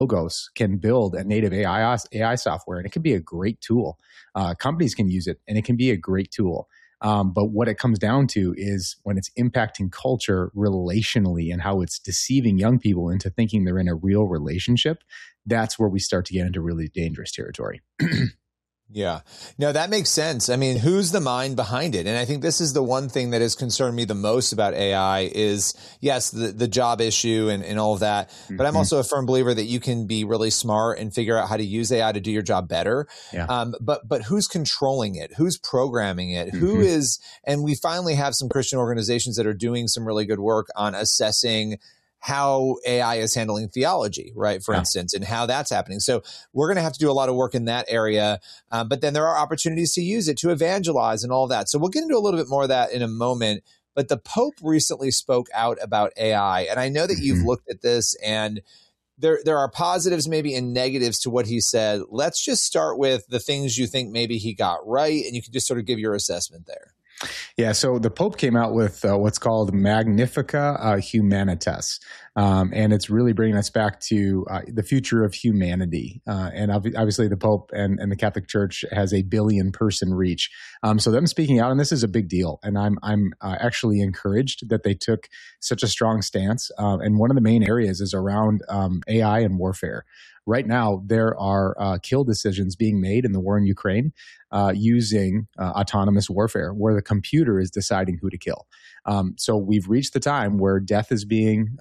Logos can build a native AI software, and it can be a great tool. Companies can use it, and it can be a great tool. But what it comes down to is when it's impacting culture relationally and how it's deceiving young people into thinking they're in a real relationship, that's where we start to get into really dangerous territory. Yeah. No, that makes sense. I mean, who's the mind behind it? And I think this is the one thing that has concerned me the most about AI is, yes, the job issue and all of that. But I'm also a firm believer that you can be really smart and figure out how to use AI to do your job better. Yeah. But who's controlling it? Who's programming it? Who is, and we finally have some Christian organizations that are doing some really good work on assessing how AI is handling theology, right, for instance, and how that's happening. So we're going to have to do a lot of work in that area. But then there are opportunities to use it to evangelize and all that. So we'll get into a little bit more of that in a moment. But the Pope recently spoke out about AI. And I know that you've looked at this, and there are positives maybe and negatives to what he said. Let's just start with the things you think maybe he got right, and you can just sort of give your assessment there. Yeah, so the Pope came out with what's called Magnificat Humanitas, and it's really bringing us back to the future of humanity. And obviously the Pope and the Catholic Church has a billion-person reach. So them speaking out, and this is a big deal, and I'm actually encouraged that they took such a strong stance. And one of the main areas is around AI and warfare. Right now, there are kill decisions being made in the war in Ukraine using autonomous warfare, where the computer is deciding who to kill. So we've reached the time where death is being,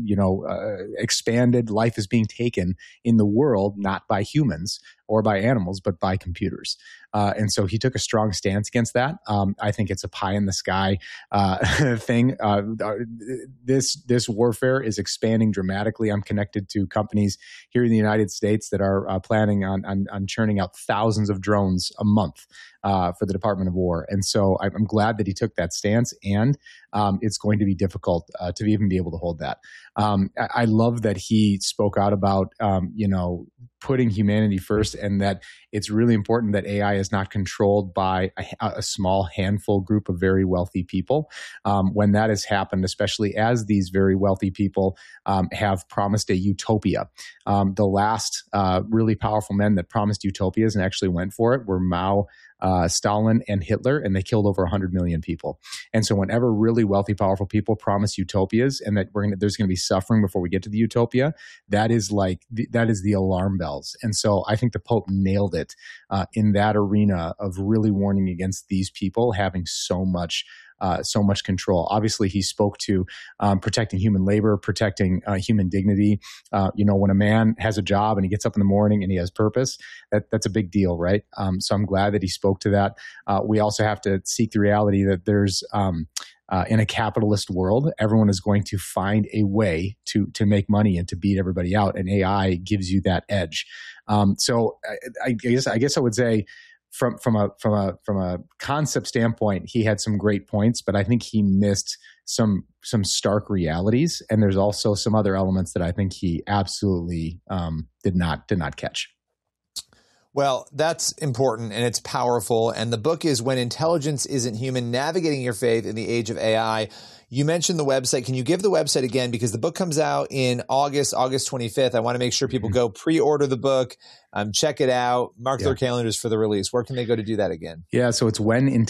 expanded, life is being taken in the world, not by humans or by animals, but by computers. And so he took a strong stance against that. I think it's a pie in the sky thing. This warfare is expanding dramatically. I'm connected to companies here in the United States that are planning on churning out thousands of drones a month for the Department of War. And so I'm glad that he took that stance, and it's going to be difficult to even be able to hold that. I love that he spoke out about, putting humanity first, and that it's really important that AI is not controlled by a small handful group of very wealthy people. When that has happened, especially as these very wealthy people have promised a utopia. The last really powerful men that promised utopias and actually went for it were Mao, Stalin, and Hitler, and they killed over 100 million people. And so whenever really wealthy, powerful people promise utopias and that there's going to be suffering before we get to the utopia, that is the alarm bells. And so I think the Pope nailed it in that arena of really warning against these people having so much control. Obviously, he spoke to protecting human labor, protecting human dignity. When a man has a job and he gets up in the morning and he has purpose, that's a big deal, right? So I'm glad that he spoke to that. We also have to seek the reality that there's in a capitalist world, everyone is going to find a way to make money and to beat everybody out, and AI gives you that edge. So I guess I would say, from a concept standpoint, he had some great points, but I think he missed some stark realities, and there's also some other elements that I think he absolutely did not catch. Well, that's important, and it's powerful. And the book is When Intelligence Isn't Human, Navigating Your Faith in the Age of AI. You mentioned the website. Can you give the website again? Because the book comes out in August 25th. I want to make sure people go pre-order the book, check it out, mark their calendars for the release. Where can they go to do that again? Yeah, so it's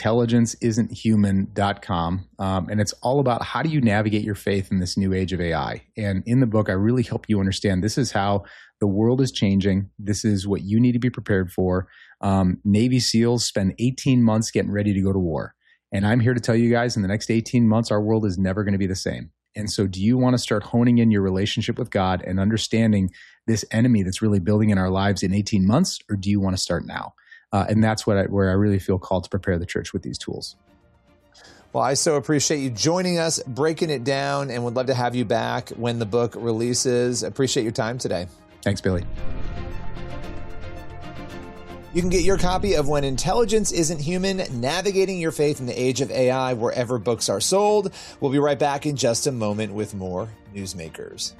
whenintelligenceisn'thuman.com. And it's all about how do you navigate your faith in this new age of AI. And in the book, I really help you understand this is how the world is changing. This is what you need to be prepared for. Navy SEALs spend 18 months getting ready to go to war. And I'm here to tell you guys, in the next 18 months, our world is never going to be the same. And so do you want to start honing in your relationship with God and understanding this enemy that's really building in our lives in 18 months, or do you want to start now? And that's where I really feel called to prepare the church with these tools. Well, I so appreciate you joining us, breaking it down, and would love to have you back when the book releases. Appreciate your time today. Thanks, Billy. You can get your copy of When Intelligence Isn't Human, Navigating Your Faith in the Age of AI, wherever books are sold. We'll be right back in just a moment with more Newsmakers.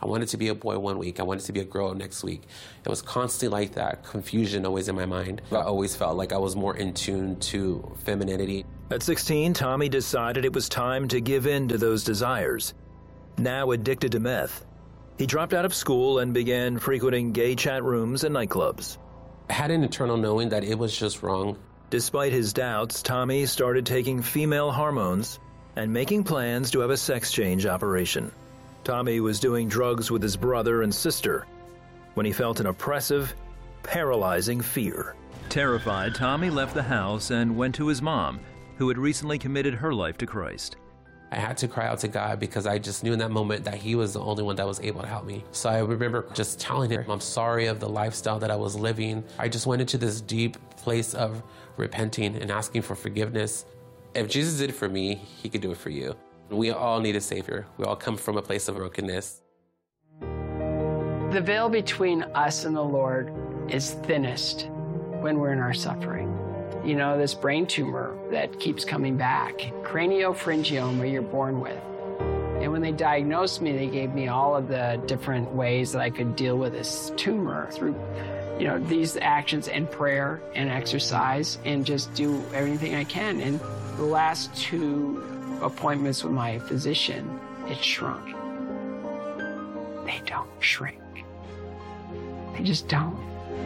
I wanted to be a boy one week. I wanted to be a girl next week. It was constantly like that, confusion always in my mind. I always felt like I was more in tune to femininity. At 16, Tommy decided it was time to give in to those desires. Now addicted to meth, he dropped out of school and began frequenting gay chat rooms and nightclubs. I had an internal knowing that it was just wrong. Despite his doubts, Tommy started taking female hormones and making plans to have a sex change operation. Tommy was doing drugs with his brother and sister when he felt an oppressive, paralyzing fear. Terrified, Tommy left the house and went to his mom, who had recently committed her life to Christ. I had to cry out to God because I just knew in that moment that he was the only one that was able to help me. So I remember just telling him, I'm sorry of the lifestyle that I was living. I just went into this deep place of repenting and asking for forgiveness. If Jesus did it for me, he could do it for you. We all need a savior. We all come from a place of brokenness. The veil between us and the Lord is thinnest when we're in our suffering. You know, this brain tumor that keeps coming back, craniopharyngioma you're born with. And when they diagnosed me, they gave me all of the different ways that I could deal with this tumor through, you know, these actions and prayer and exercise and just do everything I can. And the last 2 appointments with my physician, it shrunk. They don't shrink. They just don't.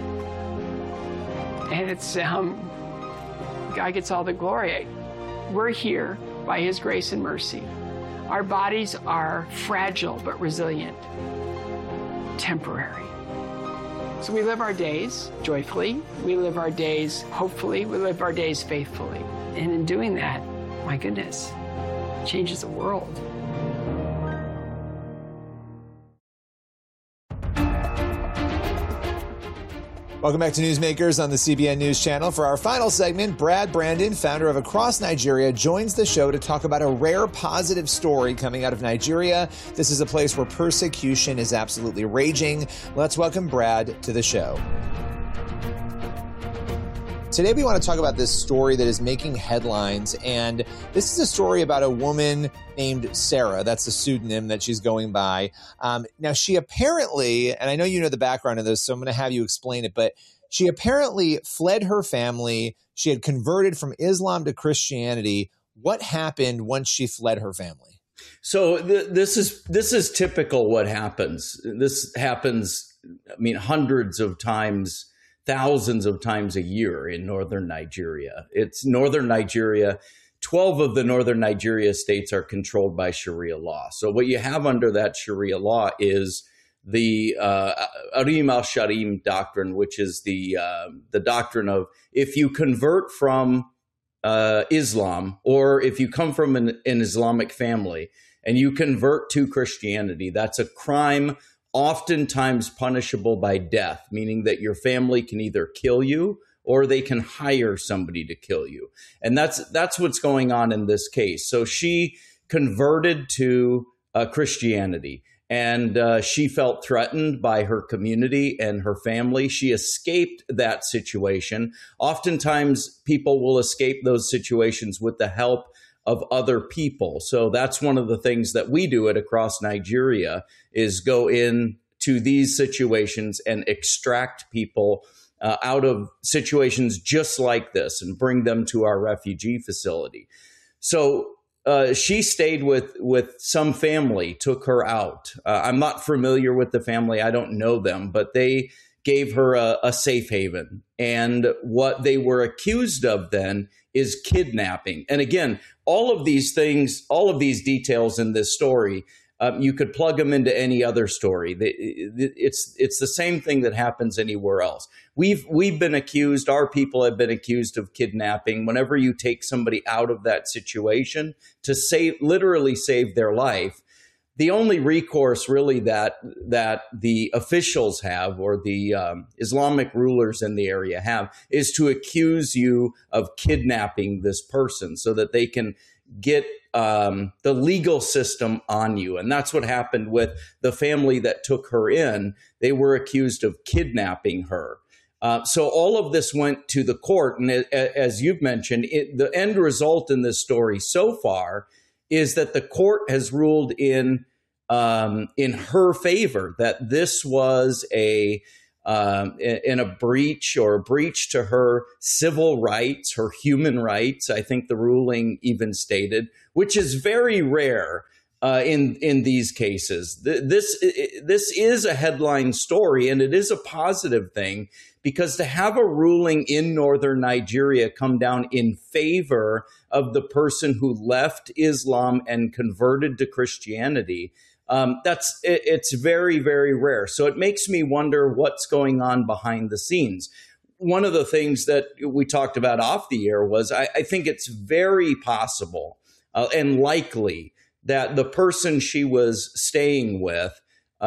And it's, God gets all the glory. We're here by his grace and mercy. Our bodies are fragile but resilient, temporary. So we live our days joyfully, we live our days hopefully, we live our days faithfully. And in doing that, my goodness, it changes the world. Welcome back to Newsmakers on the CBN News Channel. For our final segment, Brad Brandon, founder of Across Nigeria, joins the show to talk about a rare positive story coming out of Nigeria. This is a place where persecution is absolutely raging. Let's welcome Brad to the show. Today we want to talk about this story that is making headlines, and this is a story about a woman named Sarah. That's the pseudonym that she's going by. Now, she apparently, and I know you know the background of this, so I'm going to have you explain it, but she apparently fled her family. She had converted from Islam to Christianity. What happened once she fled her family? So this is typical what happens. This happens, I mean, hundreds of times, thousands of times a year in northern Nigeria. It's northern Nigeria. 12 of the northern Nigeria states are controlled by Sharia law. So what you have under that Sharia law is the Arim al-Sharim doctrine, which is the doctrine of if you convert from Islam, or if you come from an Islamic family and you convert to Christianity, that's a crime oftentimes punishable by death, meaning that your family can either kill you or they can hire somebody to kill you. And that's what's going on in this case. So she converted to Christianity, and she felt threatened by her community and her family. She escaped that situation. Oftentimes, people will escape those situations with the help of other people. So that's one of the things that we do at Across Nigeria is go into these situations and extract people out of situations just like this and bring them to our refugee facility. So she stayed with some family, took her out. I'm not familiar with the family. I don't know them, but they gave her a safe haven. And what they were accused of then is kidnapping. And again, all of these things, all of these details in this story, you could plug them into any other story. It's the same thing that happens anywhere else. We've been accused, our people have been accused of kidnapping. Whenever you take somebody out of that situation to literally save their life, the only recourse really that the officials have, or the Islamic rulers in the area have, is to accuse you of kidnapping this person so that they can get the legal system on you. And that's what happened with the family that took her in. They were accused of kidnapping her. So all of this went to the court. And as you've mentioned, the end result in this story so far is that the court has ruled in in her favor, that this was in a breach to her civil rights, her human rights. I think the ruling even stated, which is very rare in these cases. This is a headline story, and it is a positive thing, because to have a ruling in northern Nigeria come down in favor of the person who left Islam and converted to Christianity, it's very, very rare. So it makes me wonder what's going on behind the scenes. One of the things that we talked about off the air was I think it's very possible and likely that the person she was staying with,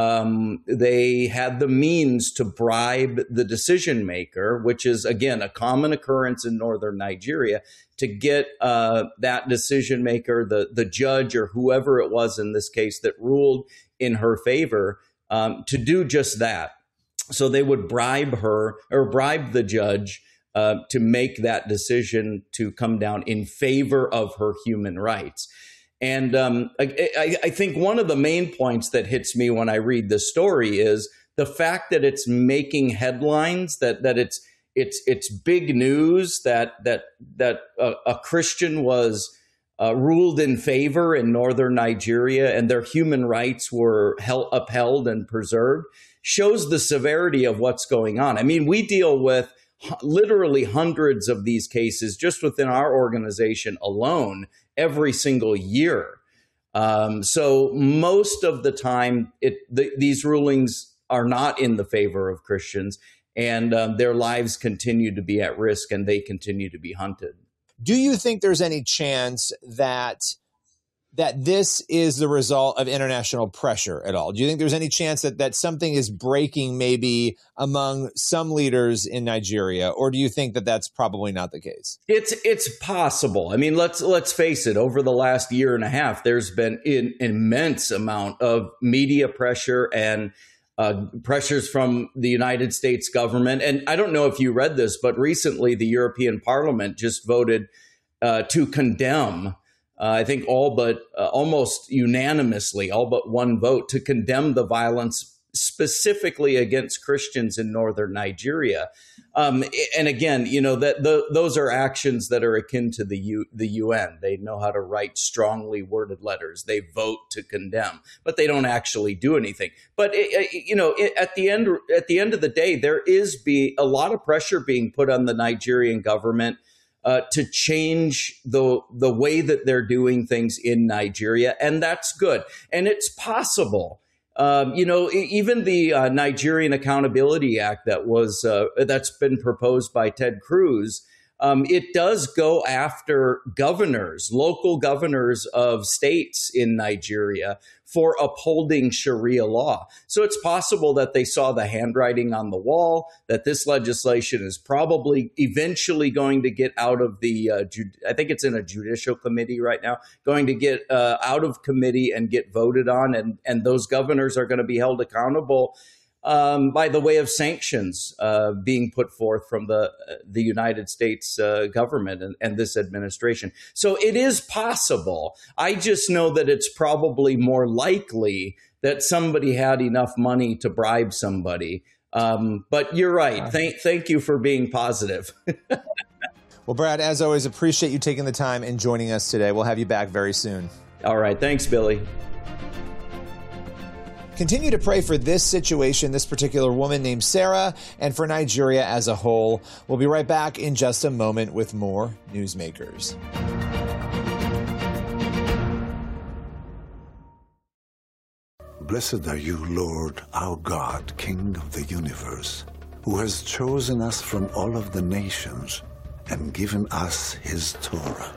they had the means to bribe the decision maker, which is, again, a common occurrence in northern Nigeria, to get that decision maker, the judge or whoever it was in this case that ruled in her favor, to do just that. So they would bribe her or bribe the judge to make that decision to come down in favor of her human rights. And I think one of the main points that hits me when I read this story is the fact that it's making headlines, that it's big news that a Christian was ruled in favor in northern Nigeria and their human rights were upheld and preserved, shows the severity of what's going on. I mean, we deal with literally hundreds of these cases just within our organization alone every single year. So most of the time, these rulings are not in the favor of Christians, and their lives continue to be at risk, and they continue to be hunted. Do you think there's any chance that this is the result of international pressure at all? Do you think there's any chance that something is breaking maybe among some leaders in Nigeria, or do you think that that's probably not the case? It's possible. I mean, let's face it. Over the last year and a half, there's been an immense amount of media pressure and pressures from the United States government. And I don't know if you read this, but recently the European Parliament just voted to condemn, I think almost unanimously, all but one vote, to condemn the violence specifically against Christians in northern Nigeria. And again, those are actions that are akin to the UN. They know how to write strongly worded letters. They vote to condemn, but they don't actually do anything. But at the end of the day, there is a lot of pressure being put on the Nigerian government to change the way that they're doing things in Nigeria, and that's good. And it's possible. Even the Nigerian Accountability Act that's been proposed by Ted Cruz, it does go after local governors of states in Nigeria for upholding Sharia law. So it's possible that they saw the handwriting on the wall, that this legislation is probably eventually going to get out of I think it's in a judicial committee right now, going to get out of committee and get voted on. And those governors are going to be held accountable by the way of sanctions being put forth from the United States government and this administration. So it is possible. I just know that it's probably more likely that somebody had enough money to bribe somebody. But you're right. Thank you for being positive. Well, Brad, as always, appreciate you taking the time and joining us today. We'll have you back very soon. All right. Thanks, Billy. Continue to pray for this situation, this particular woman named Sarah, and for Nigeria as a whole. We'll be right back in just a moment with more Newsmakers. Blessed are you, Lord, our God, King of the universe, who has chosen us from all of the nations and given us his Torah.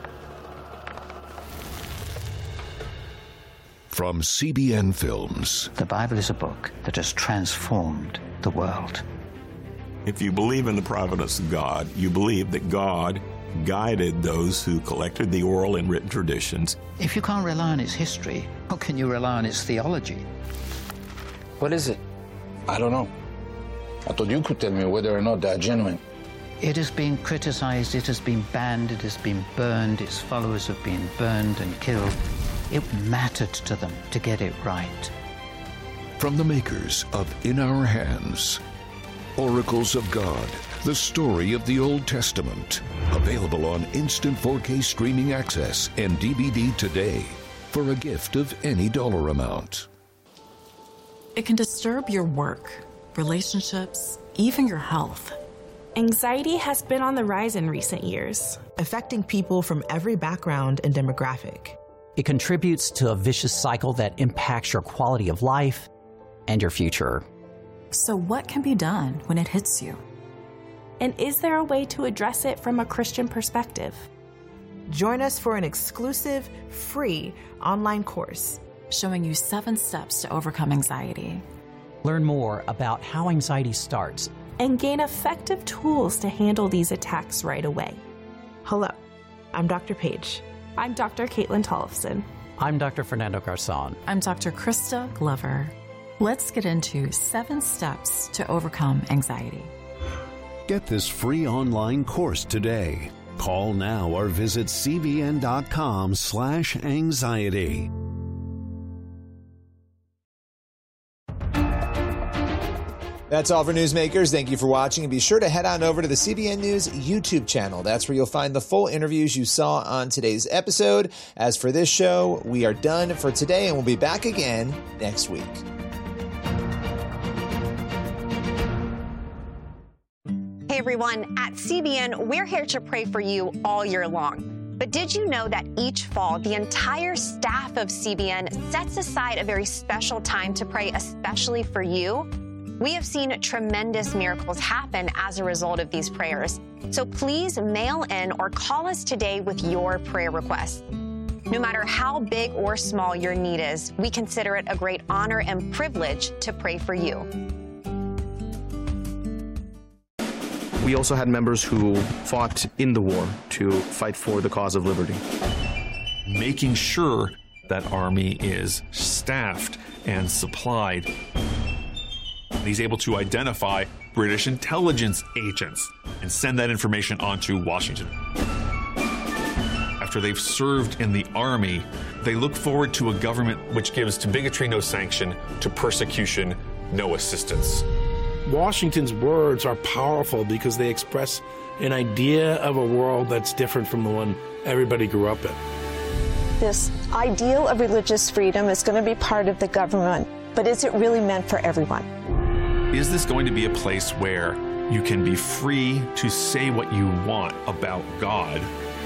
From CBN Films. The Bible is a book that has transformed the world. If you believe in the providence of God, you believe that God guided those who collected the oral and written traditions. If you can't rely on its history, how can you rely on its theology? What is it? I don't know. I thought you could tell me whether or not they're genuine. It has been criticized, it has been banned, it has been burned, its followers have been burned and killed. It mattered to them to get it right. From the makers of In Our Hands, Oracles of God, the story of the Old Testament. Available on instant 4K streaming access and DVD today for a gift of any dollar amount. It can disturb your work, relationships, even your health. Anxiety has been on the rise in recent years, affecting people from every background and demographic. It contributes to a vicious cycle that impacts your quality of life and your future. So what can be done when it hits you? And is there a way to address it from a Christian perspective? Join us for an exclusive, free online course showing you 7 steps to overcome anxiety. Learn more about how anxiety starts and gain effective tools to handle these attacks right away. Hello, I'm Dr. Paige. I'm Dr. Caitlin Tollefson. I'm Dr. Fernando Garzon. I'm Dr. Krista Glover. Let's get into 7 steps to overcome anxiety. Get this free online course today. Call now or visit cbn.com/anxiety. That's all for Newsmakers. Thank you for watching, and be sure to head on over to the CBN News YouTube channel. That's where you'll find the full interviews you saw on today's episode. As for this show, we are done for today, and we'll be back again next week. Hey everyone, at CBN, we're here to pray for you all year long. But did you know that each fall, the entire staff of CBN sets aside a very special time to pray especially for you? We have seen tremendous miracles happen as a result of these prayers. So please mail in or call us today with your prayer requests. No matter how big or small your need is, we consider it a great honor and privilege to pray for you. We also had members who fought in the war to fight for the cause of liberty. Making sure that Army is staffed and supplied. He's able to identify British intelligence agents and send that information on to Washington. After they've served in the Army, they look forward to a government which gives to bigotry no sanction, to persecution no assistance. Washington's words are powerful because they express an idea of a world that's different from the one everybody grew up in. This ideal of religious freedom is going to be part of the government, but is it really meant for everyone? Is this going to be a place where you can be free to say what you want about God?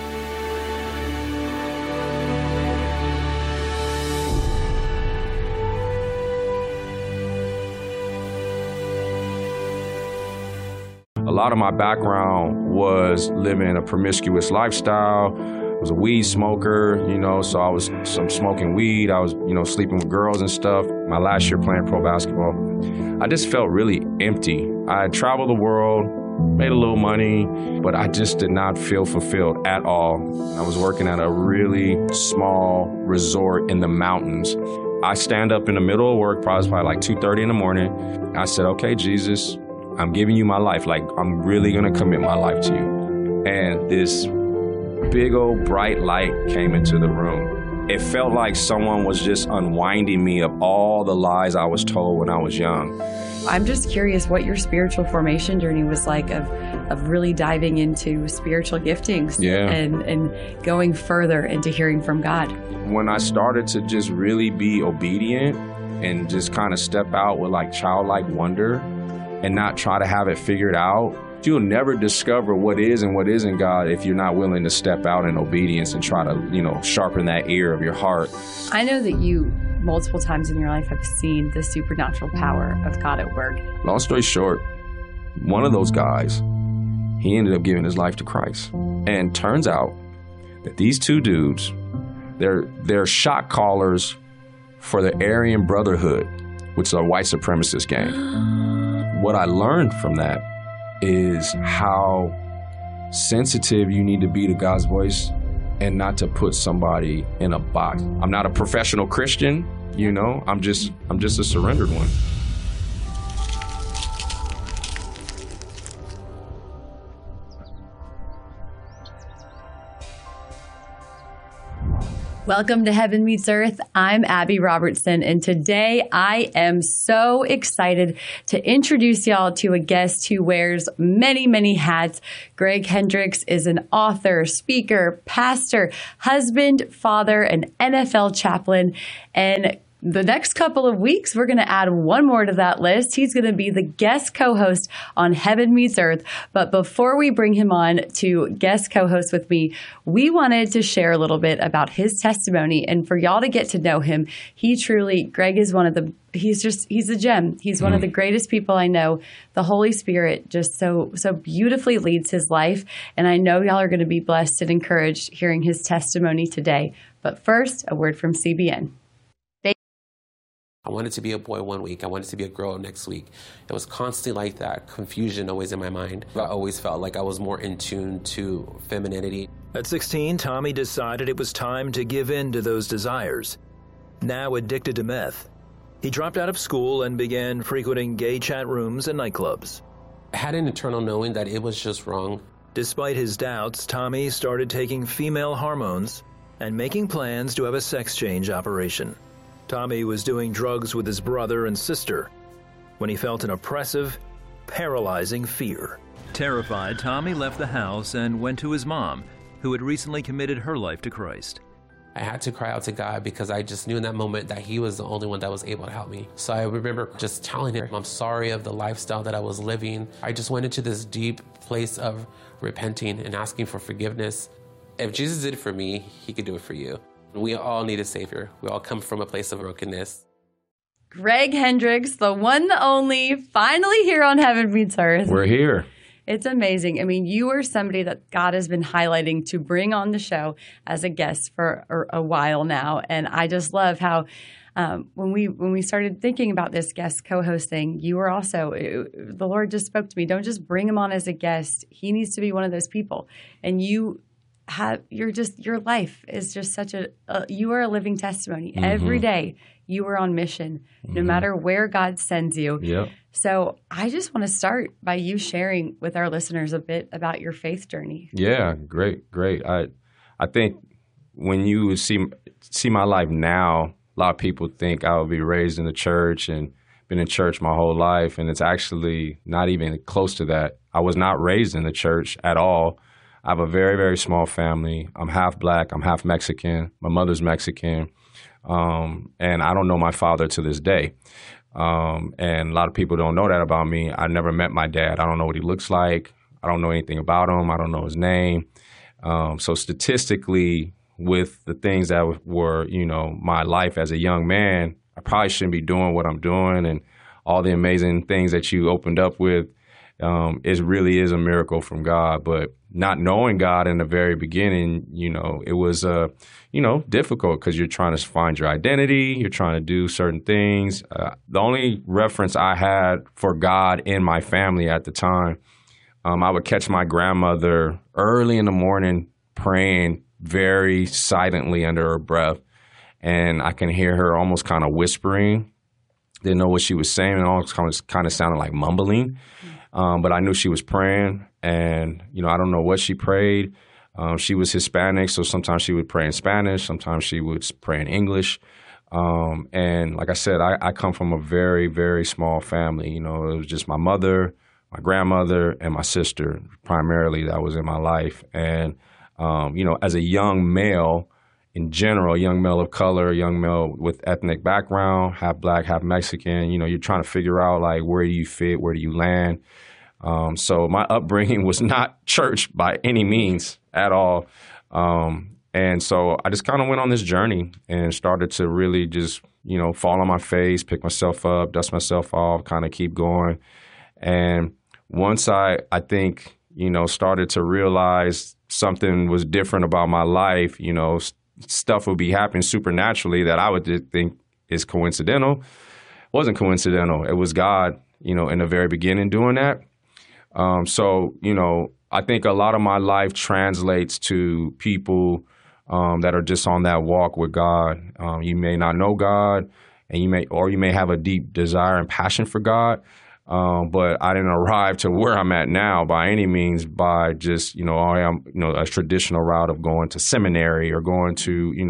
A lot of my background was living a promiscuous lifestyle. I was a weed smoker, so I was smoking weed. I was, sleeping with girls and stuff. My last year playing pro basketball, I just felt really empty. I had traveled the world, made a little money, but I just did not feel fulfilled at all. I was working at a really small resort in the mountains. I stand up in the middle of work, probably like 2:30 in the morning. I said, okay, Jesus, I'm giving you my life. Like, I'm really gonna commit my life to you. And this big old bright light came into the room. It felt like someone was just unwinding me of all the lies I was told when I was young. I'm just curious what your spiritual formation journey was like of really diving into spiritual giftings and going further into hearing from God. When I started to just really be obedient and just kind of step out with like childlike wonder and not try to have it figured out, you'll never discover what is and what isn't God if you're not willing to step out in obedience and try to, sharpen that ear of your heart. I know that you, multiple times in your life, have seen the supernatural power of God at work. Long story short, one of those guys, he ended up giving his life to Christ. And turns out that these two dudes, they're shot callers for the Aryan Brotherhood, which is a white supremacist gang. What I learned from that is how sensitive you need to be to God's voice and not to put somebody in a box. I'm not a professional Christian, I'm just a surrendered one. Welcome to Heaven Meets Earth. I'm Abby Robertson, and today I am so excited to introduce y'all to a guest who wears many, many hats. Greg Hendricks is an author, speaker, pastor, husband, father, and NFL chaplain, and the next couple of weeks, we're going to add one more to that list. He's going to be the guest co-host on Heaven Meets Earth. But before we bring him on to guest co-host with me, we wanted to share a little bit about his testimony. And for y'all to get to know him, Greg is he's a gem. He's one of the greatest people I know. The Holy Spirit just so beautifully leads his life. And I know y'all are going to be blessed and encouraged hearing his testimony today. But first, a word from CBN. I wanted to be a boy one week. I wanted to be a girl next week. It was constantly like that, confusion always in my mind. I always felt like I was more in tune to femininity. At 16, Tommy decided it was time to give in to those desires. Now addicted to meth, he dropped out of school and began frequenting gay chat rooms and nightclubs. I had an internal knowing that it was just wrong. Despite his doubts, Tommy started taking female hormones and making plans to have a sex change operation. Tommy was doing drugs with his brother and sister when he felt an oppressive, paralyzing fear. Terrified, Tommy left the house and went to his mom, who had recently committed her life to Christ. I had to cry out to God because I just knew in that moment that he was the only one that was able to help me. So I remember just telling him I'm sorry of the lifestyle that I was living. I just went into this deep place of repenting and asking for forgiveness. If Jesus did it for me, he could do it for you. We all need a savior. We all come from a place of brokenness. Greg Hendricks, the one, the only, finally here on Heaven Meets Earth. We're here. It's amazing. I mean, you are somebody that God has been highlighting to bring on the show as a guest for a while now. And I just love how when we started thinking about this guest co-host thing, you were also, the Lord just spoke to me, don't just bring him on as a guest. He needs to be one of those people. And your life is just you are a living testimony. Mm-hmm. Every day you are on mission, no matter where God sends you. Yep. So I just want to start by you sharing with our listeners a bit about your faith journey. Yeah, great. I think when you see my life now, a lot of people think I would be raised in the church and been in church my whole life, and it's actually not even close to that. I was not raised in the church at all. I have a very, very small family. I'm half black. I'm half Mexican. My mother's Mexican. And I don't know my father to this day. And a lot of people don't know that about me. I never met my dad. I don't know what he looks like. I don't know anything about him. I don't know his name. So statistically, with the things that were, my life as a young man, I probably shouldn't be doing what I'm doing, and all the amazing things that you opened up with. It really is a miracle from God. But not knowing God in the very beginning, it was, difficult because you're trying to find your identity. You're trying to do certain things. The only reference I had for God in my family at the time, I would catch my grandmother early in the morning praying very silently under her breath. And I can hear her almost kind of whispering. Didn't know what she was saying. It almost kind of sounded like mumbling. But I knew she was praying, and, I don't know what she prayed. She was Hispanic, so sometimes she would pray in Spanish. Sometimes she would pray in English. And like I said, I come from a very, very small family. It was just my mother, my grandmother, and my sister primarily that was in my life. And, as a young male, in general, a young male of color, a young male with ethnic background, half black, half Mexican, you're trying to figure out, like, where do you fit? Where do you land? So my upbringing was not church by any means at all. And so I just kind of went on this journey and started to really just, fall on my face, pick myself up, dust myself off, kind of keep going. And once I think, started to realize something was different about my life, stuff would be happening supernaturally that I would think is coincidental. It wasn't coincidental. It was God, in the very beginning doing that. So, I think a lot of my life translates to people that are just on that walk with God. You may not know God, and you may have a deep desire and passion for God. But I didn't arrive to where I'm at now by any means by just, a traditional route of going to seminary or going to,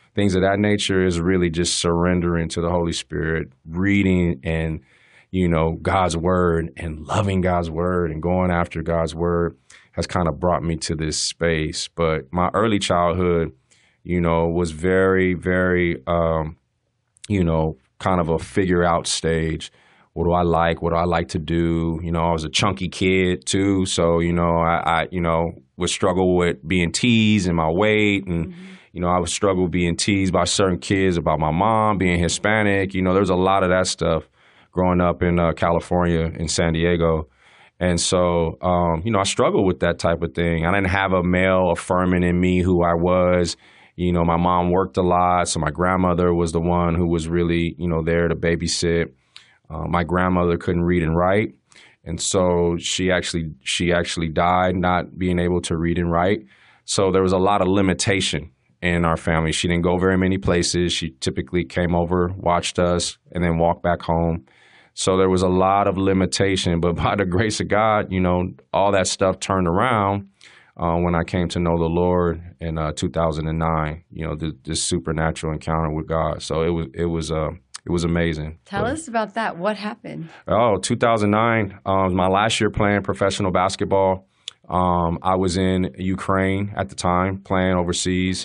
things of that nature, is really just surrendering to the Holy Spirit, reading and, God's word and loving God's word and going after God's word has kind of brought me to this space. But my early childhood, was very, very, kind of a figure out stage. What do I like? What do I like to do? I was a chunky kid too. So, I would struggle with being teased and my weight. And, I would struggle being teased by certain kids about my mom being Hispanic. There's a lot of that stuff growing up in California, in San Diego. And so, I struggled with that type of thing. I didn't have a male affirming in me who I was. My mom worked a lot. So my grandmother was the one who was really, there to babysit. My grandmother couldn't read and write. And so she actually died not being able to read and write. So there was a lot of limitation in our family. She didn't go very many places. She typically came over, watched us, and then walked back home. So there was a lot of limitation. But by the grace of God, all that stuff turned around when I came to know the Lord in 2009, this supernatural encounter with God. So it was amazing. Tell us about that. What happened? 2009, my last year playing professional basketball. I was in Ukraine at the time, playing overseas.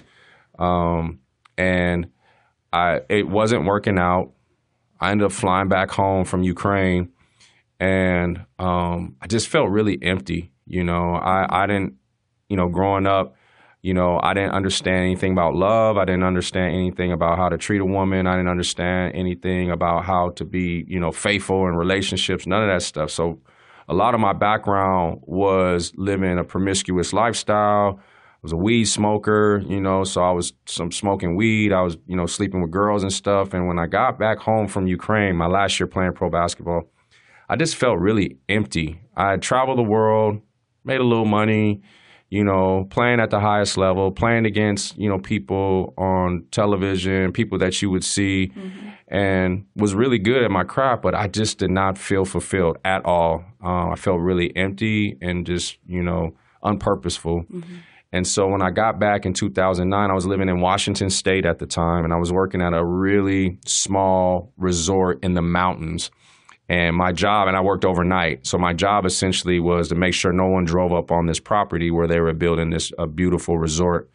And it wasn't working out. I ended up flying back home from Ukraine, and I just felt really empty. I didn't, growing up, I didn't understand anything about love. I didn't understand anything about how to treat a woman. I didn't understand anything about how to be, faithful in relationships, none of that stuff. So a lot of my background was living a promiscuous lifestyle. I was a weed smoker, so I was smoking weed. I was, sleeping with girls and stuff. And when I got back home from Ukraine, my last year playing pro basketball, I just felt really empty. I had traveled the world, made a little money, playing at the highest level, playing against, people on television, people that you would see, and was really good at my craft, but I just did not feel fulfilled at all. I felt really empty and just, unpurposeful. And so when I got back in 2009, I was living in Washington State at the time, and I was working at a really small resort in the mountains. And my job, and I worked overnight, so my job essentially was to make sure no one drove up on this property where they were building this beautiful resort.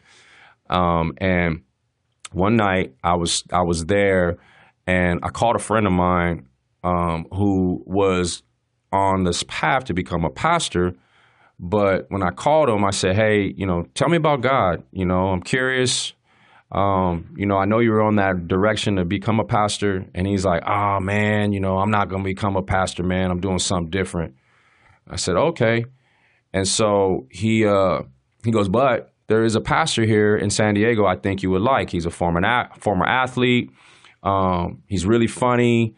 And one night I was there, and I called a friend of mine who was on this path to become a pastor. But when I called him, I said, hey, tell me about God. I'm curious. I know you were on that direction to become a pastor. And he's like, oh, man, I'm not going to become a pastor, man. I'm doing something different. I said, okay. And so he goes, but there is a pastor here in San Diego I think you would like. He's a former athlete. He's really funny.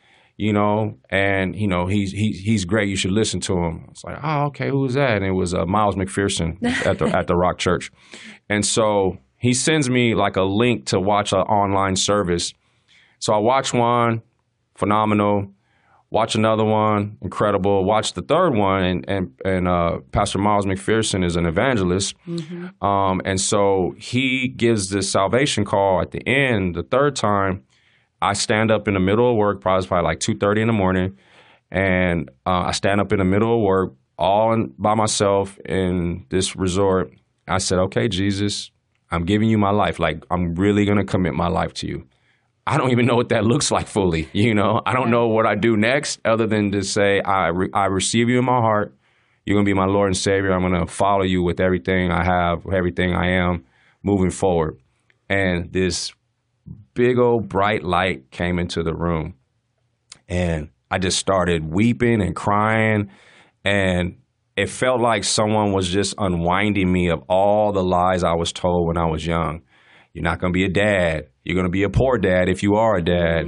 And he's great. You should listen to him. I was like, oh, okay, who is that? And it was Miles McPherson at the Rock Church. And so he sends me like a link to watch an online service. So I watch one, phenomenal. Watch another one, incredible. Watch the third one, and Pastor Miles McPherson is an evangelist. And so he gives this salvation call at the end, the third time. I stand up in the middle of work, probably like 2:30 in the morning, and I stand up in the middle of work by myself in this resort. I said, okay, Jesus, I'm giving you my life. Like, I'm really going to commit my life to you. I don't even know what that looks like fully, I don't know what I do next other than to say, I receive you in my heart. You're going to be my Lord and Savior. I'm going to follow you with everything I have, everything I am moving forward. And this big old bright light came into the room, and I just started weeping and crying, and it felt like someone was just unwinding me of all the lies I was told when I was young. You're not going to be a dad. You're going to be a poor dad if you are a dad.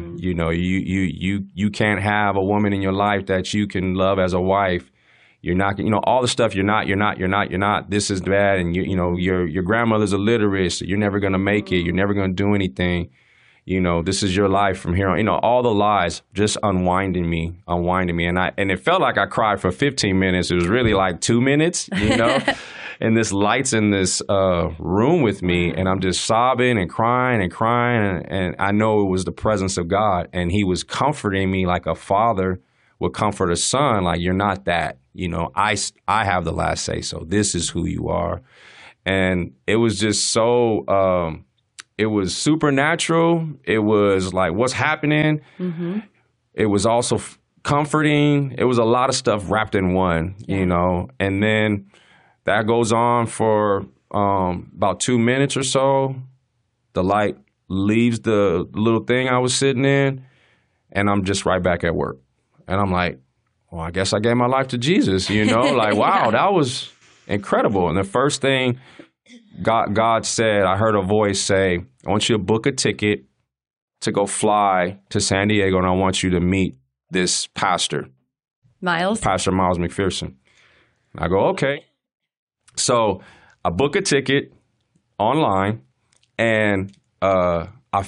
You can't have a woman in your life that you can love as a wife. You're not, all the stuff you're not. This is bad, and your grandmother's illiterate, so you're never going to make it. You're never going to do anything. This is your life from here on. All the lies just unwinding me. And it felt like I cried for 15 minutes. It was really like 2 minutes, and this light's in this room with me, and I'm just sobbing and crying, and I know it was the presence of God, and he was comforting me like a father would comfort a son, like, you're not that, I have the last say, so this is who you are. And it was just so, it was supernatural. It was like, what's happening? Mm-hmm. It was also comforting. It was a lot of stuff wrapped in one, and then that goes on for about 2 minutes or so. The light leaves the little thing I was sitting in, and I'm just right back at work. And I'm like, well, I guess I gave my life to Jesus, like, wow, that was incredible. And the first thing God said, I heard a voice say, I want you to book a ticket to go fly to San Diego, and I want you to meet this pastor. Pastor Miles McPherson. I go, okay. So I book a ticket online, and I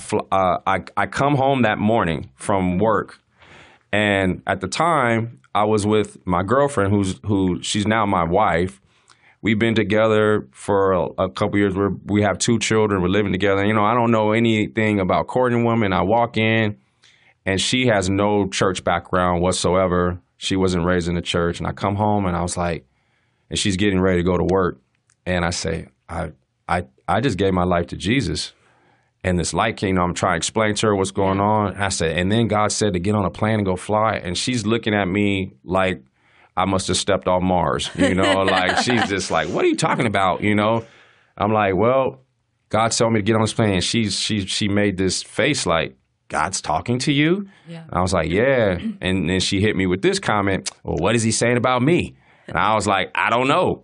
come home that morning from work. And at the time, I was with my girlfriend, who she's now my wife. We've been together for a couple years. We have 2 children. We're living together. I don't know anything about courting women. I walk in, and she has no church background whatsoever. She wasn't raised in the church. And I come home, and I was like, and she's getting ready to go to work. And I say, I just gave my life to Jesus. And this light came, I'm trying to explain to her what's going on. And I said, and then God said to get on a plane and go fly. And she's looking at me like I must have stepped off Mars, like she's just like, what are you talking about? I'm like, well, God told me to get on this plane. And she made this face like, God's talking to you? Yeah. I was like, yeah. And then she hit me with this comment, well, what is he saying about me? And I was like, I don't know.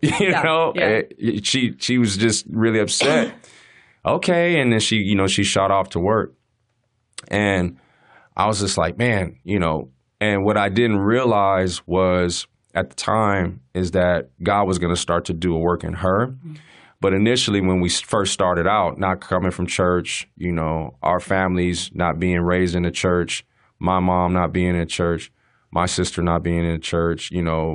She was just really upset. Okay. And then she shot off to work. And I was just like, man, and what I didn't realize was at the time is that God was going to start to do a work in her. Mm-hmm. But initially, when we first started out, not coming from church, our families not being raised in the church, my mom not being in church, my sister not being in church,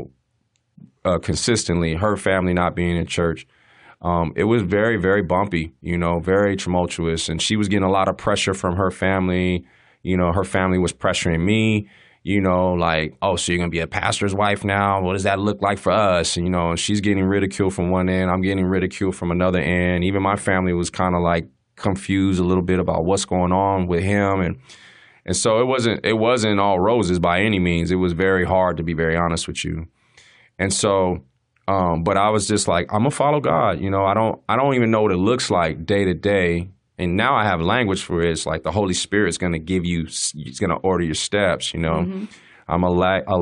consistently, her family not being in church. It was very, very bumpy, very tumultuous. And she was getting a lot of pressure from her family. Her family was pressuring me, like, oh, so you're going to be a pastor's wife now? What does that look like for us? And, she's getting ridiculed from one end. I'm getting ridiculed from another end. Even my family was kind of like confused a little bit about what's going on with him. And so it wasn't all roses by any means. It was very hard, to be very honest with you. And so, but I was just like, I'm gonna follow God. I don't even know what it looks like day to day. And now I have language for it. It's like the Holy Spirit's gonna it's gonna order your steps. Mm-hmm. I'm a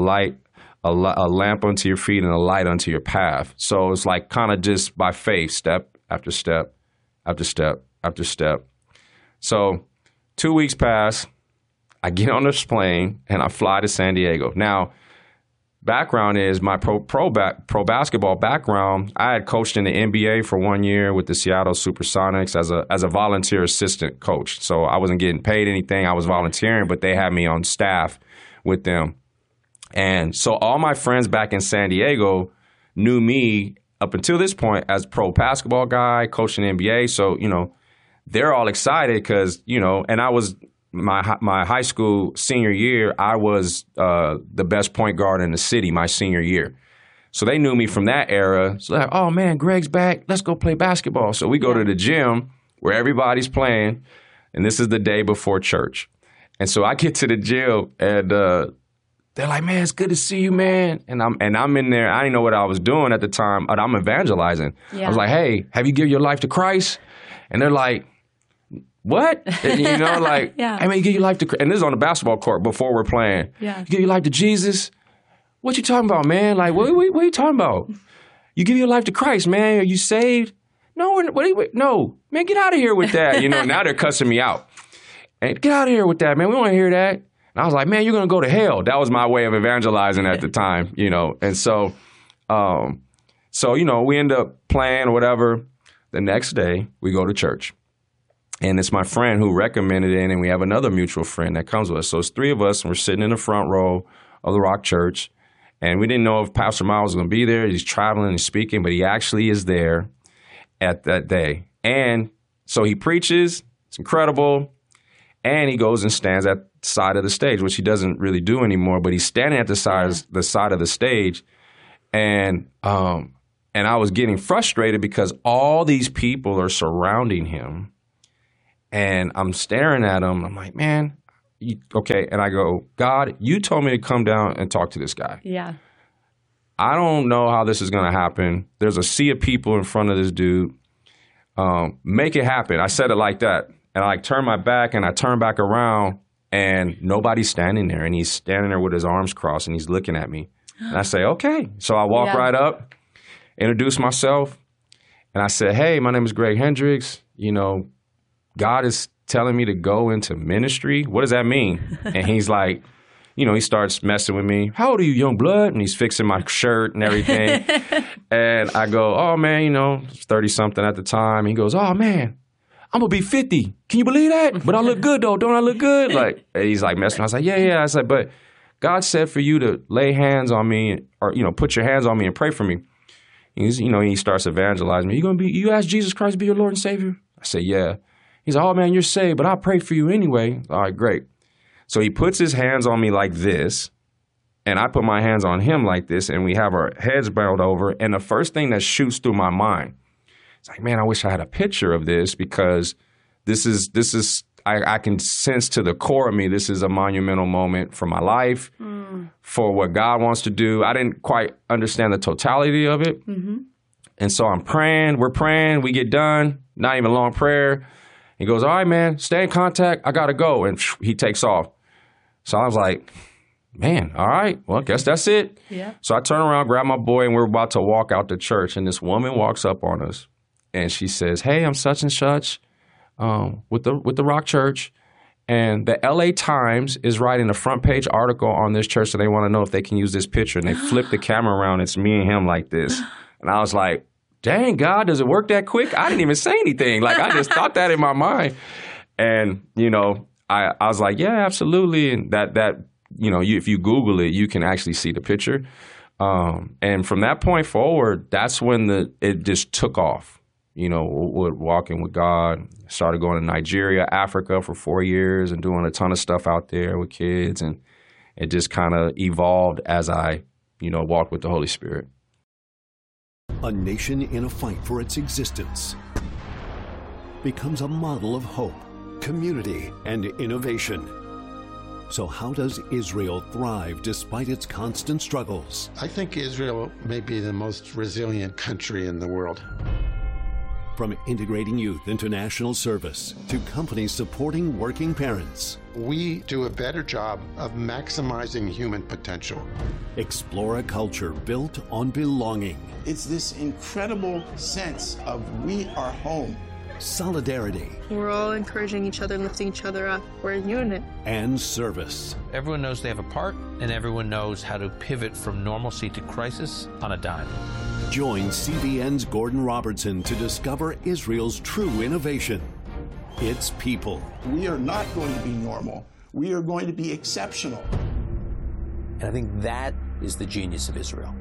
lamp unto your feet and a light unto your path. So it's like kind of just by faith, step after step after step after step. So 2 weeks pass. I get on this plane and I fly to San Diego. Now, background is my pro basketball background. I had coached in the NBA for 1 year with the Seattle Supersonics as a volunteer assistant coach. So I wasn't getting paid anything. I was volunteering, but they had me on staff with them. And so all my friends back in San Diego knew me up until this point as pro basketball guy, coaching the NBA. So, they're all excited because, and I was my high school senior year, I was the best point guard in the city my senior year. So they knew me from that era. So like, oh, man, Greg's back. Let's go play basketball. So we go to the gym where everybody's playing, and this is the day before church. And so I get to the gym, and they're like, man, it's good to see you, man. And I'm in there. I didn't know what I was doing at the time, but I'm evangelizing. Yeah. I was like, hey, have you given your life to Christ? And they're like, what? And, like, yeah. Hey, man, you give your life to Christ. And this is on the basketball court before we're playing. Yeah. You give your life to Jesus? What you talking about, man? Like, what are you talking about? You give your life to Christ, man. Are you saved? No, no. Man, get out of here with that. Now they're cussing me out. And get out of here with that, man. We don't want to hear that. And I was like, man, you're going to go to hell. That was my way of evangelizing at the time, And so, we end up playing or whatever. The next day, we go to church. And it's my friend who recommended it, and we have another mutual friend that comes with us. So it's 3 of us, and we're sitting in the front row of the Rock Church. And we didn't know if Pastor Miles was going to be there. He's traveling and speaking, but he actually is there at that day. And so he preaches. It's incredible. And he goes and stands at the side of the stage, which he doesn't really do anymore, but he's standing at the side of the stage. And I was getting frustrated because all these people are surrounding him. And I'm staring at him. I'm like, man, okay. And I go, God, you told me to come down and talk to this guy. Yeah. I don't know how this is going to happen. There's a sea of people in front of this dude. Make it happen. I said it like that. And I turn my back and I turn back around and nobody's standing there. And he's standing there with his arms crossed and he's looking at me. And I say, okay. So I walk right up, introduce myself. And I said, hey, my name is Greg Hendricks. You know, God is telling me to go into ministry. What does that mean? And he's like, you know, he starts messing with me. How old are you, young blood? And he's fixing my shirt and everything. And I go, oh, man, you know, 30-something at the time. He goes, oh, man, I'm going to be 50. Can you believe that? But I look good, though. Don't I look good? Like, he's like messing. I was like, yeah. I said, but God said for you to lay hands on me or, you know, put your hands on me and pray for me. He's, you know, he starts evangelizing me. You ask Jesus Christ to be your Lord and Savior? I said, yeah. He's like, oh, man, you're saved, but I'll pray for you anyway. All right, great. So he puts his hands on me like this, and I put my hands on him like this, and we have our heads bowed over. And the first thing that shoots through my mind, it's like, man, I wish I had a picture of this because this is I can sense to the core of me, this is a monumental moment for my life, for what God wants to do. I didn't quite understand the totality of it. Mm-hmm. And so I'm praying, we're praying, we get done, not even a long prayer. He goes, all right, man, stay in contact. I got to go. And he takes off. So I was like, man, all right, well, I guess that's it. Yeah. So I turn around, grab my boy, and we're about to walk out the church. And this woman walks up on us, and she says, hey, I'm such and such with the Rock Church. And the LA Times is writing a front page article on this church, so they want to know if they can use this picture. And they flip the camera around. It's me and him like this. And I was like, dang, God, does it work that quick? I didn't even say anything. Like, I just thought that in my mind. And, you know, I was like, yeah, absolutely. And that you know, if you Google it, you can actually see the picture. And from that point forward, that's when it just took off, you know, walking with God. Started going to Nigeria, Africa for 4 years and doing a ton of stuff out there with kids. And it just kind of evolved as I, you know, walked with the Holy Spirit. A nation in a fight for its existence becomes a model of hope, community, and innovation. So how does Israel thrive despite its constant struggles? I think Israel may be the most resilient country in the world. From integrating youth into national service to companies supporting working parents, we do a better job of maximizing human potential. Explore a culture built on belonging. It's this incredible sense of we are home. Solidarity. We're all encouraging each other, lifting each other up. We're a unit. And service. Everyone knows they have a part, and everyone knows how to pivot from normalcy to crisis on a dime. Join CBN's Gordon Robertson to discover Israel's true innovation. Its people. We are not going to be normal. We are going to be exceptional. And I think that is the genius of Israel.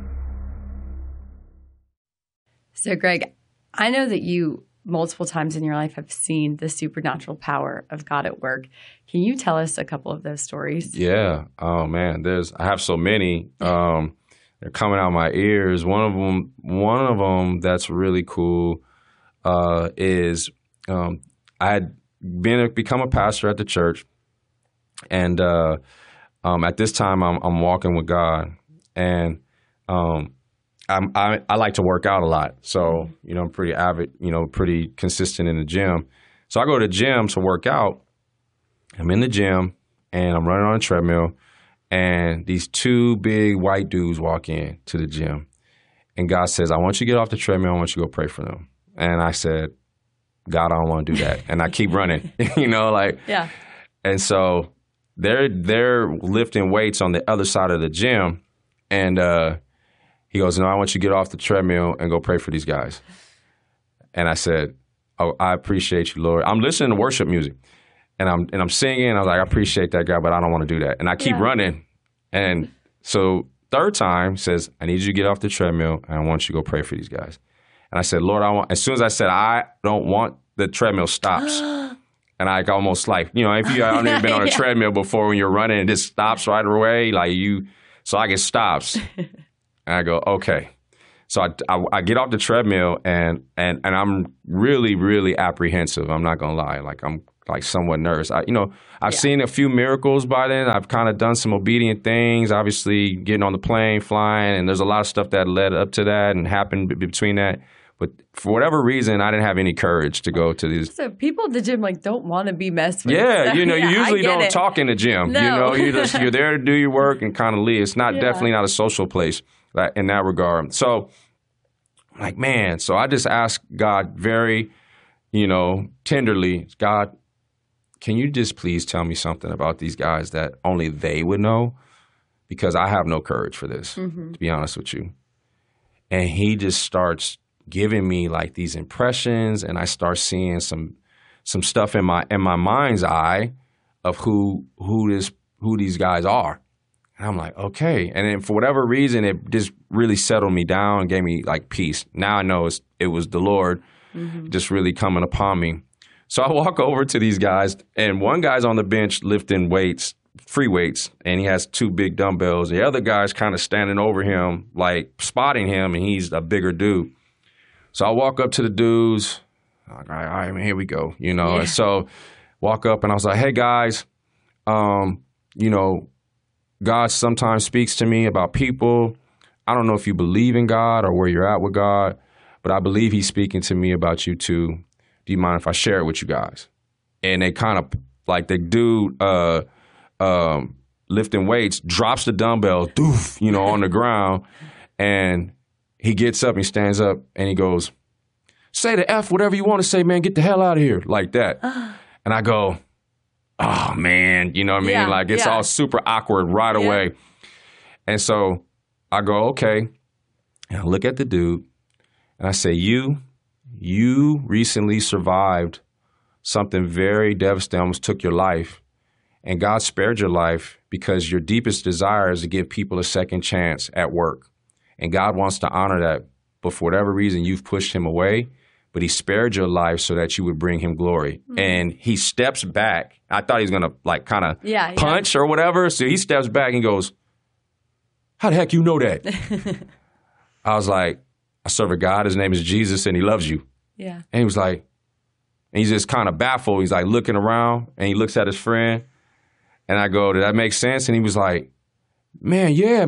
So, Greg, I know that you multiple times in your life have seen the supernatural power of God at work. Can you tell us a couple of those stories? Yeah. Oh, man. I have so many. They're coming out my ears. One of them that's really cool is I had become a pastor at the church, and at this time I'm walking with God, and I like to work out a lot. So, you know, I'm pretty avid, you know, pretty consistent in the gym. So I go to the gym to work out. I'm in the gym and I'm running on a treadmill, and these two big white dudes walk in to the gym, and God says, I want you to get off the treadmill. I want you to go pray for them. And I said, God, I don't want to do that. And I keep running, you know, like, yeah. And so they're lifting weights on the other side of the gym. And, he goes, no, I want you to get off the treadmill and go pray for these guys. And I said, oh, I appreciate you, Lord. I'm listening to worship music, and I'm singing. I was like, I appreciate that, God, but I don't want to do that. And I keep running. And so third time, says, I need you to get off the treadmill, and I want you to go pray for these guys. And I said, Lord, as soon as I said, I don't want, the treadmill stops. And I almost like, if you haven't even been on a treadmill before, when you're running, it just stops right away. So I get stops. And I go, okay. So I get off the treadmill and I'm really, really apprehensive. I'm not going to lie. Like, I'm like somewhat nervous. I've seen a few miracles by then. I've kind of done some obedient things, obviously getting on the plane, flying, and there's a lot of stuff that led up to that and happened between that. But for whatever reason, I didn't have any courage to go to these. So people at the gym don't want to be messed with. Yeah, you usually don't talk in the gym. No. You're there to do your work and kind of leave. It's definitely not a social place in that regard. So I'm like, man, so I just asked God very, tenderly, God, can you just please tell me something about these guys that only they would know? Because I have no courage for this, to be honest with you. And he just starts giving me like these impressions, and I start seeing some stuff in my mind's eye of who these guys are. And I'm like, okay. And then for whatever reason, it just really settled me down and gave me like peace. Now I know it was the Lord just really coming upon me. So I walk over to these guys, and one guy's on the bench lifting weights, free weights, and he has 2 big dumbbells. The other guy's kind of standing over him, like spotting him, and he's a bigger dude. So I walk up to the dudes, like, all right, man, here we go, And so walk up, and I was like, hey, guys, God sometimes speaks to me about people. I don't know if you believe in God or where you're at with God, but I believe he's speaking to me about you too. Do you mind if I share it with you guys? And they kind of, like the dude lifting weights drops the dumbbell, doof, on the ground, and he gets up, he stands up, and he goes, say the F, whatever you want to say, man, get the hell out of here, like that. And I go, oh, man, you know what I mean? Like, it's all super awkward right away. And so I go, okay. And I look at the dude, and I say, you recently survived something very devastating, almost took your life. And God spared your life because your deepest desire is to give people a second chance at work. And God wants to honor that. But for whatever reason, you've pushed him away. But he spared your life so that you would bring him glory. And he steps back. I thought he was going to like kind of punch or whatever. So he steps back and goes, how the heck you know that? I was like, I serve a God. His name is Jesus, and he loves you. Yeah. And he was like, and he's just kind of baffled. He's like looking around, and he looks at his friend. And I go, did that make sense? And he was like, man, yeah,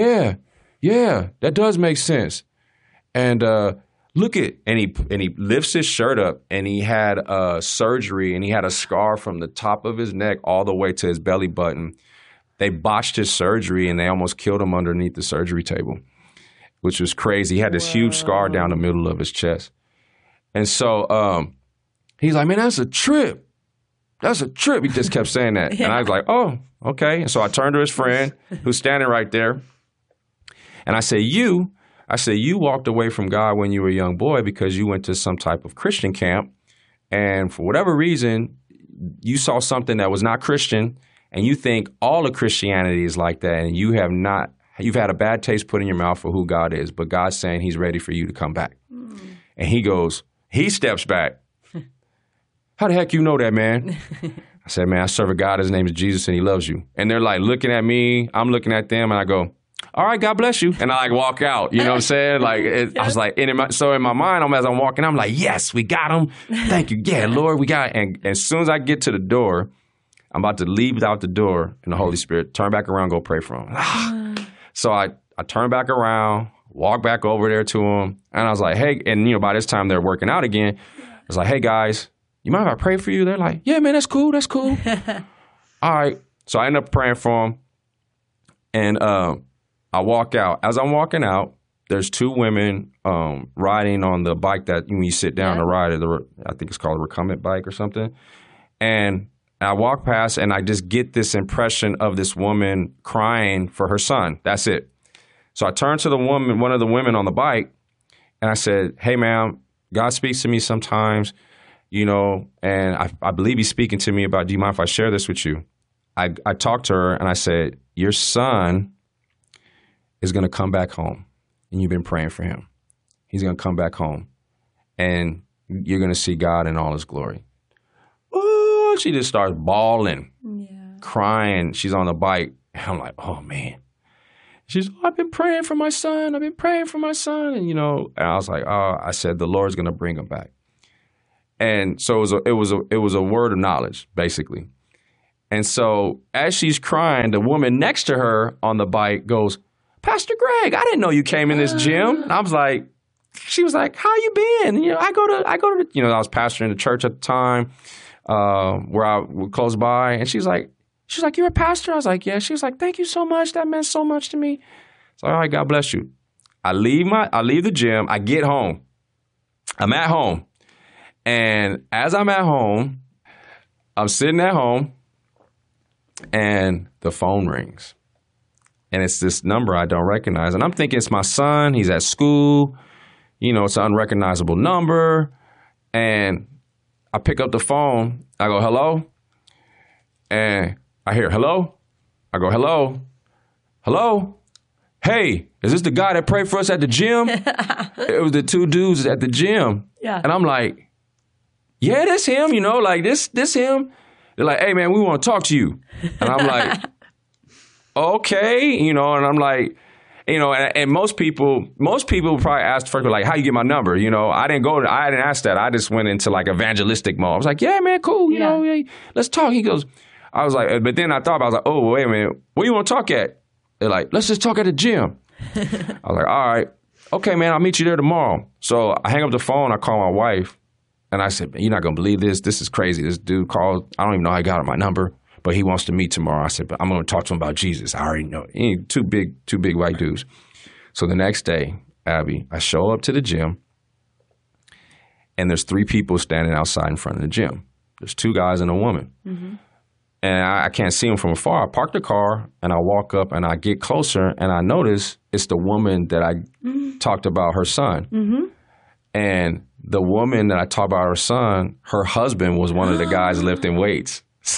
that does make sense. And look at, and he lifts his shirt up, and he had surgery, and he had a scar from the top of his neck all the way to his belly button. They botched his surgery, and they almost killed him underneath the surgery table, which was crazy. He had this huge scar down the middle of his chest. And so he's like, man, that's a trip. That's a trip. He just kept saying that. And I was like, oh, okay. And so I turned to his friend who's standing right there. And I said, you walked away from God when you were a young boy because you went to some type of Christian camp. And for whatever reason, you saw something that was not Christian. And you think all of Christianity is like that. And you've had a bad taste put in your mouth for who God is. But God's saying he's ready for you to come back. And he steps back. How the heck you know that, man? I said, man, I serve a God. His name is Jesus, and he loves you. And they're like looking at me. I'm looking at them, and I go, all right, God bless you. And I like walk out. You know what I'm saying? Like, I was like, in my mind, as I'm walking, I'm like, yes, we got him. Thank you. Yeah, Lord, we got it. And as soon as I get to the door, I'm about to leave out the door, and the Holy Spirit, turn back around, go pray for him. So I turn back around, walk back over there to him, and I was like, hey, and by this time they're working out again. I was like, hey, guys, you mind if I pray for you? They're like, yeah, man, that's cool. All right. So I end up praying for him, and I walk out. As I'm walking out, there's 2 women riding on the bike that when you sit down to ride, I think it's called a recumbent bike or something. And I walk past, and I just get this impression of this woman crying for her son. That's it. So I turned to one of the women on the bike, and I said, hey, ma'am, God speaks to me sometimes. And I believe he's speaking to me about, do you mind if I share this with you? I talked to her, and I said, your son is going to come back home, and you've been praying for him. He's going to come back home, and you're going to see God in all his glory. Oh, she just starts bawling, crying. She's on the bike. I'm like, oh, man. She's, I've been praying for my son. I've been praying for my son. And, and I was like, oh, I said, the Lord's going to bring him back. And so it was a word of knowledge, basically. And so as she's crying, the woman next to her on the bike goes, Pastor Greg, I didn't know you came in this gym. And I was like, she was like, how you been? And, I go to, I was pastoring the church at the time where I was close by. And she's like, you're a pastor? I was like, yeah. She was like, thank you so much. That meant so much to me. So, all right, God bless you. I leave the gym. I get home. I'm at home. And as I'm at home, I'm sitting at home and the phone rings. And it's this number I don't recognize. And I'm thinking it's my son. He's at school. It's an unrecognizable number. And I pick up the phone. I go, hello? And I hear, hello? I go, hello? Hello? Hey, is this the guy that prayed for us at the gym? It was the two dudes at the gym. Yeah. And I'm like, yeah, that's him, this him. They're like, hey, man, we want to talk to you. And I'm like, okay, and I'm like, and most people probably ask first, like, how you get my number? I didn't ask that. I just went into like evangelistic mode. I was like, yeah, man, cool. Let's talk. He goes, I was like, but then I thought, I was like, oh, wait a minute. Where you want to talk at? They're like, let's just talk at the gym. I was like, all right. Okay, man, I'll meet you there tomorrow. So I hang up the phone. I call my wife. And I said, you're not going to believe this. This is crazy. This dude called. I don't even know how he got my number, but he wants to meet tomorrow. I said, but I'm going to talk to him about Jesus. I already know. Two big white dudes. So the next day, Abby, I show up to the gym, and there's 3 people standing outside in front of the gym. There's 2 guys and a woman. Mm-hmm. And I can't see them from afar. I park the car, and I walk up, and I get closer, and I notice it's the woman that I talked about her son. Mm-hmm. And the woman that I talked about her son, her husband was one of the guys lifting weights.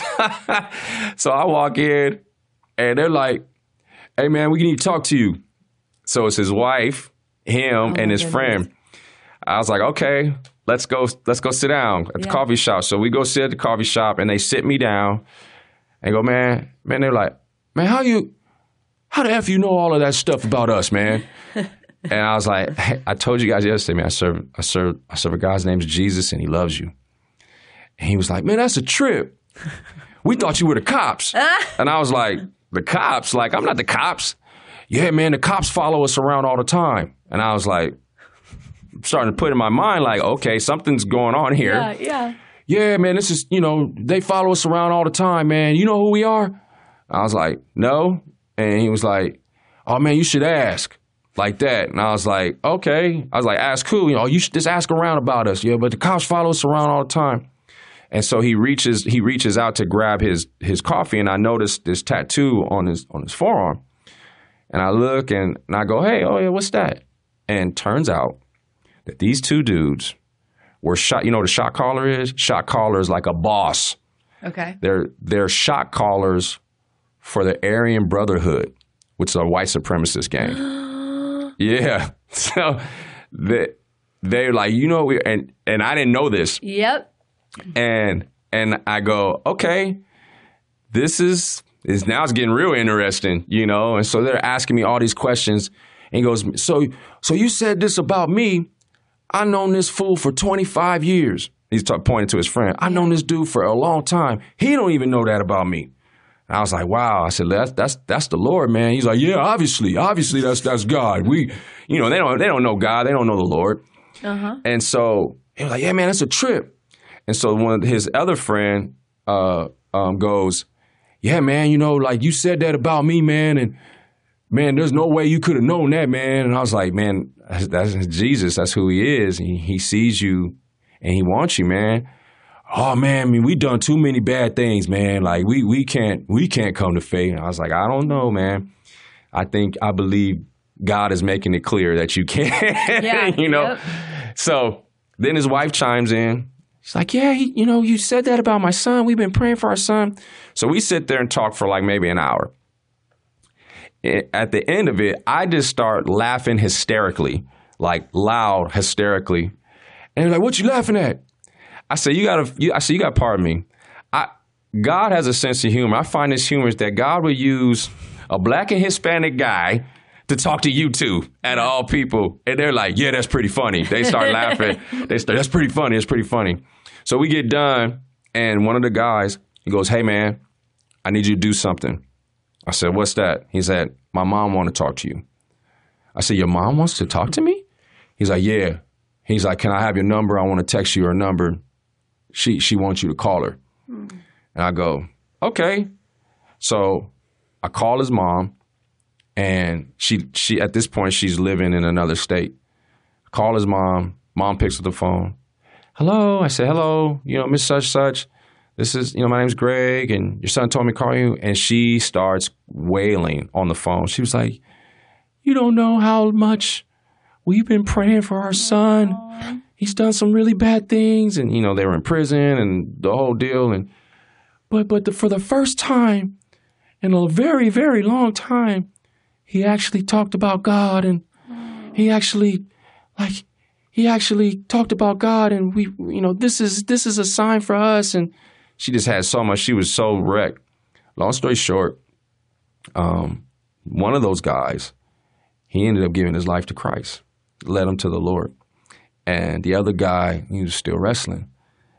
So I walk in, and they're like, hey, man, we need to talk to you. So it's his wife, him, and his friend. I was like, okay, let's go sit down at the coffee shop. So we go sit at the coffee shop, and they sit me down and go, man, they're like, man, how the F you know all of that stuff about us, man? And I was like, hey, I told you guys yesterday, man, I serve a guy's name's Jesus, and he loves you. And he was like, man, that's a trip. We thought you were the cops. And I was like, the cops? Like, I'm not the cops. Yeah, man, the cops follow us around all the time. And I was like, starting to put in my mind, like, okay, something's going on here. Yeah, man, this is, they follow us around all the time, man. You know who we are? I was like, no. And he was like, oh, man, you should ask. Like that. And I was like, okay. I was like, ask who? You should just ask around about us. Yeah, but the cops follow us around all the time. And so he reaches out to grab his coffee, and I noticed this tattoo on his forearm. And I look and I go, hey, oh yeah, what's that? And turns out that these 2 dudes were shot. You know what a shot caller is? Shot caller is like a boss. Okay. They're shot callers for the Aryan Brotherhood, which is a white supremacist gang. Yeah. So they're like, and I didn't know this. Yep. And I go, okay, this is now it's getting real interesting, And so they're asking me all these questions. And he goes, so you said this about me. I've known this fool for 25 years. He's pointing to his friend. I've known this dude for a long time. He don't even know that about me. And I was like, wow. I said, that's the Lord, man. He's like, yeah, obviously that's God. We, they don't know God. They don't know the Lord. Uh-huh. And so he was like, yeah, man, that's a trip. And so one of his other friend goes, yeah, man, like you said that about me, man. And man, there's no way you could have known that, man. And I was like, man, that's Jesus. That's who he is. He sees you and he wants you, man. Oh man, I mean, we done too many bad things, man. Like we can't come to faith. And I was like, I don't know, man. I believe God is making it clear that you can. Yeah, Yep. So then his wife chimes in. She's like, yeah, you said that about my son. We've been praying for our son. So we sit there and talk for like maybe an hour. at the end of it, I just start laughing hysterically, like loud, hysterically. And they're like, "What you laughing at?" I said, "You got to pardon me. God has a sense of humor. I find this humorous that God would use a black and Hispanic guy to talk to you two, out of all people." And they're like, "Yeah, that's pretty funny." They start laughing. That's pretty funny. It's pretty funny. So we get done, and one of the guys, he goes, "Hey, man, I need you to do something." I said, "What's that?" He said, "My mom wants to talk to you." I said, "Your mom wants to talk to me?" He's like, "Yeah." He's like, "Can I have your number? I want to text you her number. She wants you to call her." And I go, "Okay." So I call his mom, and she at this point, she's living in another state. I call his mom. Mom picks up the phone. "Hello." I said, "Hello, Miss Such Such. This is, my name's Greg, and your son told me to call you." And she starts wailing on the phone. She was like, "You don't know how much we've been praying for our son. He's done some really bad things." And, they were in prison and the whole deal. And But for the first time in a very, very long time, he actually talked about God, and he actually talked about God, and we, this is a sign for us. And she just had so much. She was so wrecked. Long story short, one of those guys, he ended up giving his life to Christ, led him to the Lord. And the other guy, he was still wrestling.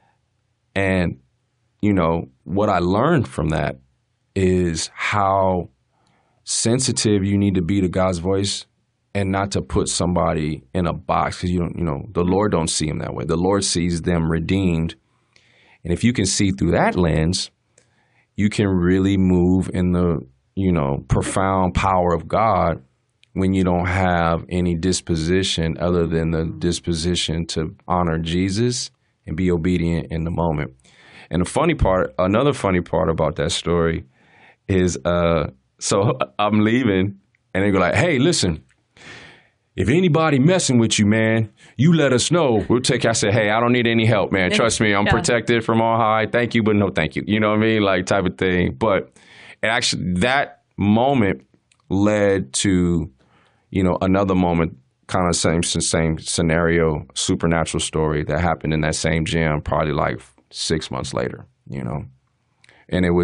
And what I learned from that is how sensitive you need to be to God's voice, and not to put somebody in a box, because the Lord don't see them that way. The Lord sees them redeemed. And if you can see through that lens, you can really move in the, profound power of God when you don't have any disposition other than the disposition to honor Jesus and be obedient in the moment. And another funny part about that story is, so I'm leaving, and they go like, "Hey, listen, if anybody messing with you, man, you let us know. We'll take." I said, "Hey, I don't need any help, man. Trust me, I'm protected from on high. Thank you, but no thank you." You know what I mean? Like, type of thing. But actually, that moment led to, another moment, kind of same scenario, supernatural story that happened in that same gym, probably like 6 months later, and it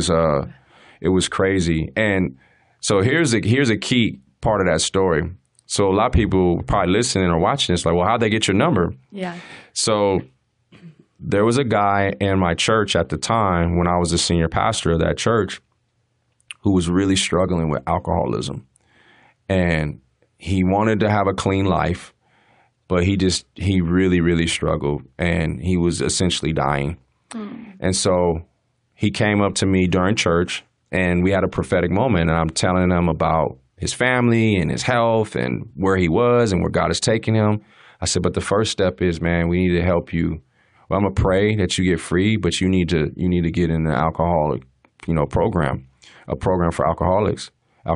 was crazy. And so here's a key part of that story. So a lot of people probably listening or watching this, like, well, how'd they get your number? Yeah. So there was a guy in my church at the time, when I was the senior pastor of that church, who was really struggling with alcoholism. And he wanted to have a clean life, but he really, really struggled, and he was essentially dying. And so he came up to me during church, and we had a prophetic moment, and I'm telling him about his family and his health and where he was and where God is taking him. I said, but the first step is, man, we need to help you. Well, I'm going to pray that you get free, but you need to get in an alcoholic, program, a program for alcoholics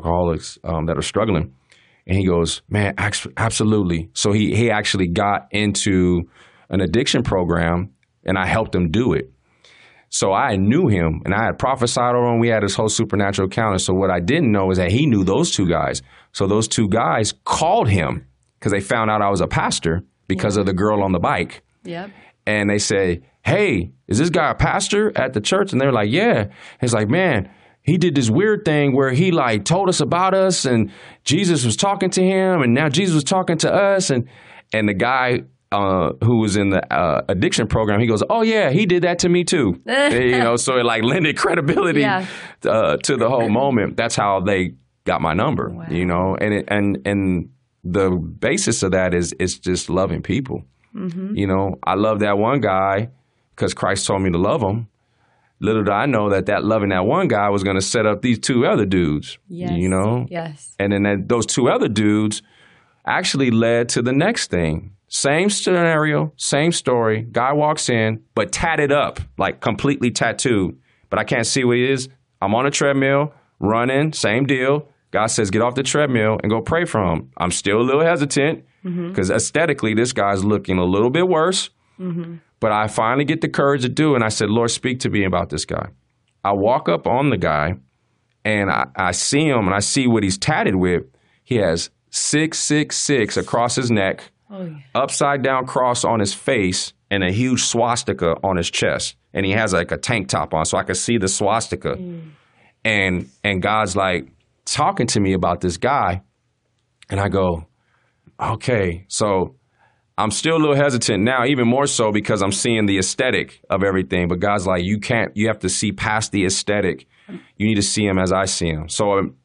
that are struggling. And he goes, "Man, absolutely." So he actually got into an addiction program, and I helped him do it. So I knew him, and I had prophesied over him. We had this whole supernatural encounter. So what I didn't know is that he knew those two guys. So those two guys called him because they found out I was a pastor because of the girl on the bike. Yep. And they say, "Hey, is this guy a pastor at the church?" And they're like, "Yeah." He's like, "Man, he did this weird thing where he told us about us, and Jesus was talking to him, and now Jesus was talking to us." And the guy who was in the addiction program, he goes, "Oh yeah, he did that to me too." So it lended credibility to the whole moment. That's how they got my number. Wow. And the basis of that is just loving people. Mm-hmm. I love that one guy because Christ told me to love him. Little did I know that loving that one guy was going to set up these two other dudes. Yes. Yes. And then those two other dudes actually led to the next thing. Same scenario, same story. Guy walks in, but tatted up, completely tattooed. But I can't see what he is. I'm on a treadmill, running, same deal. God says, "Get off the treadmill and go pray for him." I'm still a little hesitant because aesthetically, this guy's looking a little bit worse. Mm-hmm. But I finally get the courage to do it. And I said, "Lord, speak to me about this guy." I walk up on the guy, And I see him and I see what he's tatted with. He has 666 across his neck, upside down cross on his face, and a huge swastika on his chest. And he has like a tank top on, so I could see the swastika. And God's like talking to me about this guy. And I go, okay. So I'm still a little hesitant now, even more so because I'm seeing the aesthetic of everything. But God's like, you have to see past the aesthetic. You need to see him as I see him. So